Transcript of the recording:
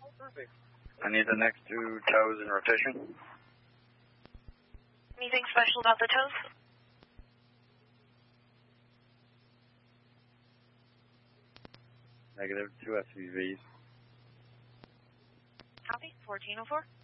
I need the next 2 toes in rotation. Anything special about the toes? Negative, 2 SUVs. Copy, 1404.